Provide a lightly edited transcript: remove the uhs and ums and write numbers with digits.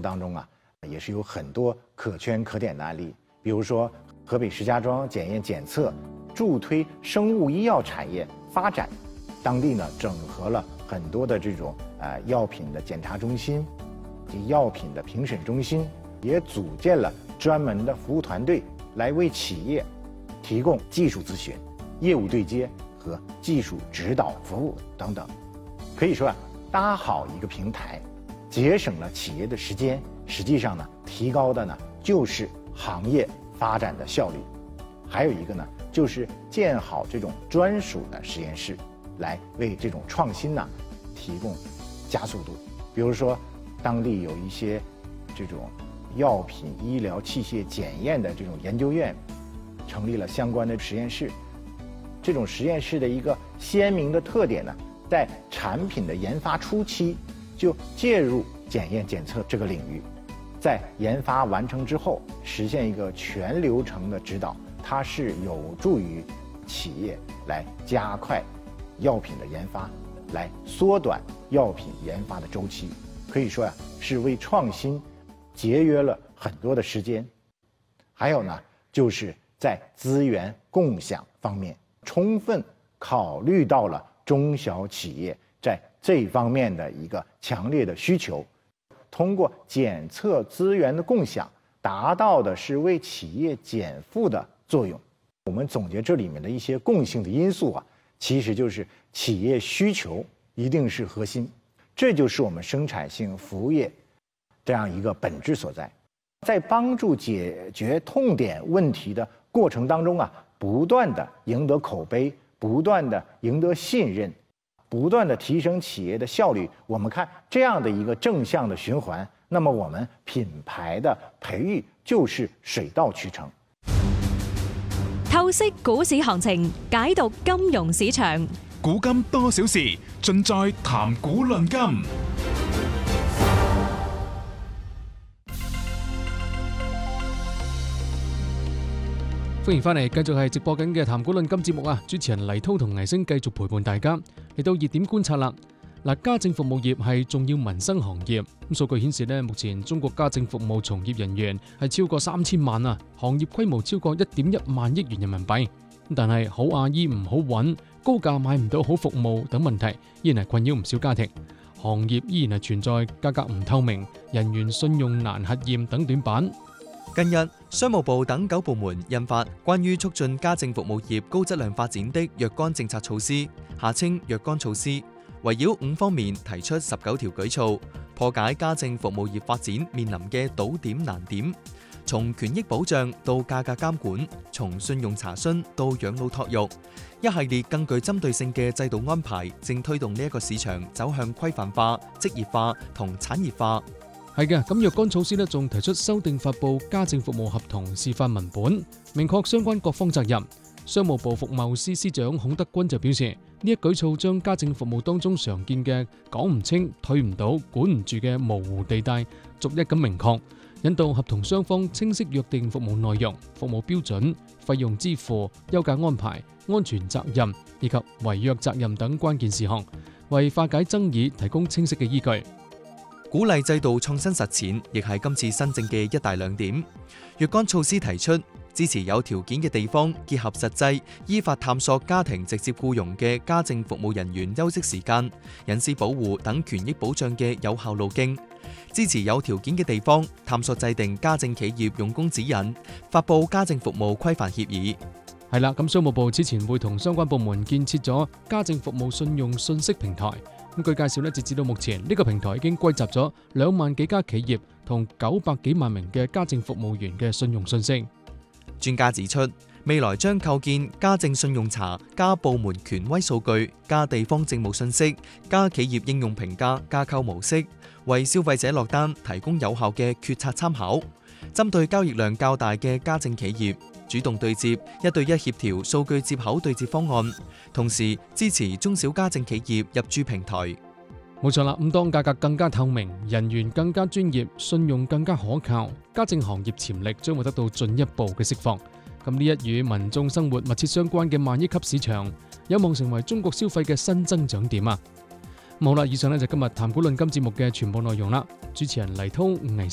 当中啊，也是有很多可圈可点的案例。比如说，河北石家庄检验检测助推生物医药产业发展，当地呢整合了很多的这种药品的检查中心及药品的评审中心，也组建了专门的服务团队来为企业提供技术咨询、业务对接和技术指导服务等等。可以说啊，搭好一个平台，节省了企业的时间，实际上呢，提高的呢就是行业发展的效率。还有一个呢，就是建好这种专属的实验室，来为这种创新呢提供加速度。比如说，当地有一些这种药品、医疗器械检验的这种研究院，成立了相关的实验室。这种实验室的一个鲜明的特点呢，在产品的研发初期就介入检验检测这个领域，在研发完成之后实现一个全流程的指导，它是有助于企业来加快药品的研发，来缩短药品研发的周期。可以说呀，是为创新节约了很多的时间。还有呢，就是在资源共享方面，充分考虑到了中小企业在这方面的一个强烈的需求，通过检测资源的共享，达到的是为企业减负的作用。我们总结这里面的一些共性的因素啊，其实就是企业需求一定是核心，这就是我们生产性服务业这样一个本质所在。在帮助解决痛点问题的过程当中啊，不断的赢得口碑，不断的赢得信任，不断的提升企业的效率。我们看这样的一个正向的循环，那么我们品牌的培育就是水到渠成。 透析股市行情，解讀金融市場。 古今多少事，盡在談股論金。 歡迎翻嚟，繼續係直播緊嘅談股論金節目啊！主持人黎滔同倪星繼續陪伴大家嚟到熱點觀察啦。嗱，家政服務業係重要民生行業。咁數據顯示咧，目前中國家政服務從業人員係超過3000萬啊，行業規模超過1.1萬億元人民幣。但係好阿姨唔好揾，高價買唔到好服務等問題，依然係困擾唔少家庭。行業依然係存在價格唔透明、人員信用難核驗等短板。 近日，商務部等9部門印發關於促進家政服務業高質量發展的若干政策措施（下稱若干措施），圍繞5方面提出19條舉措，破解家政服務業發展面臨嘅堵點難點。從權益保障到價格監管，從信用查詢到養老託育，一系列更具針對性嘅制度安排，正推動呢一個市場走向規範化、職業化同產業化。 係嘅，咁若干措施呢，仲提出修訂發布家政服務合同示範文本，明確相關各方責任。商務部服貿司司長孔德軍就表示，呢一舉措將家政服務當中常見嘅講唔清、退唔到、管唔住嘅模糊地帶，逐一咁明確，引導合同雙方清晰約定服務內容、服務標準、費用支付、休假安排、安全責任以及違約責任等關鍵事項，為化解爭議提供清晰嘅依據。 鼓勵制度創新實踐，亦係今次新政嘅一大亮點。若干措施提出，支持有條件嘅地方結合實際，依法探索家庭直接僱傭嘅家政服務人員休息時間、隱私保護等權益保障嘅有效路徑；支持有條件嘅地方探索制定家政企業用工指引，發布家政服務規範協議。 係啦，咁商務部之前會同相關部門建設咗家政服務信用信息平台。咁據介紹咧，截至到目前，呢個平台已經歸集咗2萬幾家企業同900幾萬名嘅家政服務員嘅信用信息。 專家指出，未來將構建家政信用查加部門權威數據加地方政務信息加企業應用評價架構模式，為消費者落單提供有效嘅決策參考。針對交易量較大嘅家政企業，主動對接1對1協調數據接口對接方案，同時支持中小家政企業入駐平台。 冇錯啦，咁當價格更加透明、人員更加專業、信用更加可靠，家政行業潛力將會得到進一步嘅釋放。咁呢一與民眾生活密切相關嘅萬億級市場，有望成為中國消費嘅新增長點啊！好啦，以上呢就今日談股論金節目嘅全部內容啦。主持人黎滔、倪